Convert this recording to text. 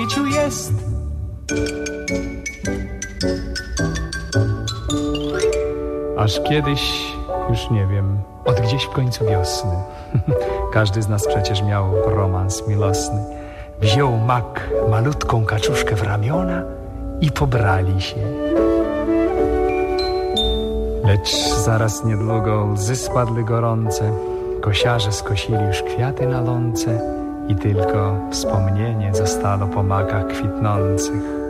życiu jest. Aż kiedyś, już nie wiem, od gdzieś w końcu wiosny, każdy z nas przecież miał romans miłosny. Wziął mak malutką kaczuszkę w ramiona i pobrali się. Lecz zaraz niedługo łzy spadły gorące, kosiarze skosili już kwiaty na łące i tylko wspomnienie zostało po makach kwitnących.